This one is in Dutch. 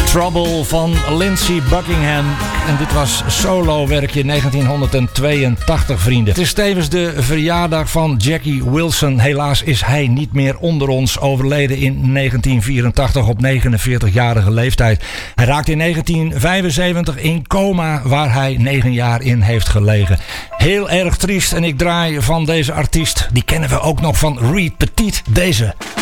Trouble van Lindsey Buckingham. En dit was solo-werkje 1982, vrienden. Het is tevens de verjaardag van Jackie Wilson. Helaas is hij niet meer onder ons, overleden in 1984 op 49-jarige leeftijd. Hij raakte in 1975 in coma, waar hij 9 jaar in heeft gelegen. Heel erg triest en ik draai van deze artiest, die kennen we ook nog van Reed Petit, deze.